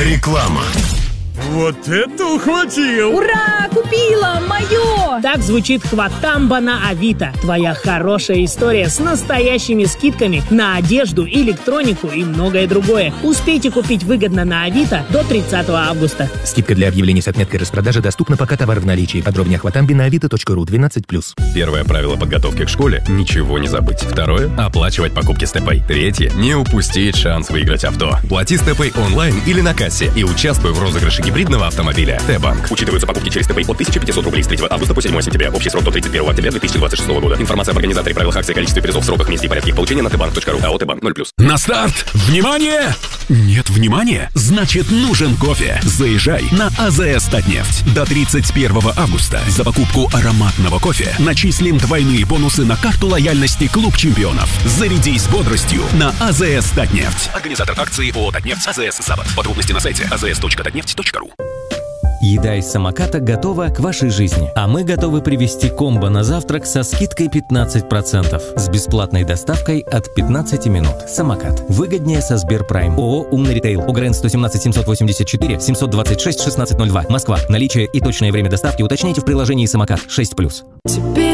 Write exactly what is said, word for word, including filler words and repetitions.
Реклама. Вот это ухватил! Ура! Купила! Мое! Так звучит хватамба на Авито. Твоя хорошая история с настоящими скидками на одежду, электронику и многое другое. Успейте купить выгодно на Авито до тридцатого августа. Скидка для объявлений с отметкой распродажи доступна, пока товар в наличии. Подробнее о хватамбе на авито точка ру двенадцать плюс. Первое правило подготовки к школе – ничего не забыть. Второе – оплачивать покупки StepPay. Третье – не упустить шанс выиграть авто. Плати StepPay онлайн или на кассе и участвуй в розыгрыше гибридного автомобиля. Т-банк. Учитываются покупки через StepPay от тысяча пятьсот рублей с третьего августа по седьмого сентября. Общий срок до тридцать первого октября две тысячи двадцать шестого года. Информация об организаторе, правилах акции, количестве призов, сроках, месте и порядке их получения на тбанк точка ру. АО «Т-банк» ноль плюс. На старт! Внимание! Нет внимания? Значит, нужен кофе. Заезжай на АЗС «Татнефть». До тридцать первого августа за покупку ароматного кофе начислим двойные бонусы на карту лояльности «Клуб чемпионов». Зарядись бодростью на АЗС «Татнефть». Организатор акции ООО «Татнефть», АЗС «Сабат». Подробности на сайте а зэ эс точка татнефть точка ру. Еда из самоката готова к вашей жизни. А мы готовы привезти комбо на завтрак со скидкой пятнадцать процентов. С бесплатной доставкой от пятнадцати минут. Самокат. Выгоднее со Сберпрайм. ООО «Умный ритейл». УГРН сто семнадцать семьсот восемьдесят четыре семьсот двадцать шесть шестнадцать ноль два. Москва. Наличие и точное время доставки уточняйте в приложении «Самокат» шесть плюс. Теперь